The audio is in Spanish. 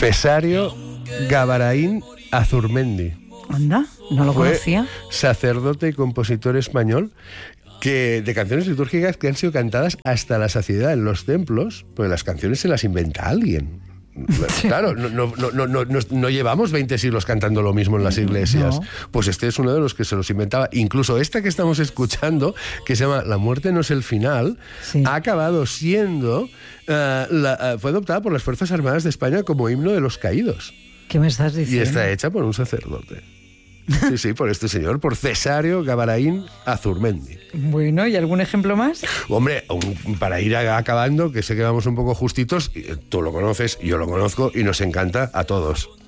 Cesario Gavarain Azurmendi. Anda, no lo conocía. Sacerdote y compositor español de canciones litúrgicas que han sido cantadas hasta la saciedad en los templos, porque las canciones se las inventa alguien. Claro, no llevamos 20 siglos cantando lo mismo en las iglesias. No. Pues este es uno de los que se los inventaba. Incluso esta que estamos escuchando, que se llama La muerte no es el final, ha acabado siendo fue adoptada por las Fuerzas Armadas de España como himno de los caídos. ¿Qué me estás diciendo? Y está hecha por un sacerdote. Sí, por este señor, por Cesario Gavarain Azurmendi. Bueno, ¿y algún ejemplo más? Hombre, para ir acabando, que sé que vamos un poco justitos, tú lo conoces, yo lo conozco y nos encanta a todos.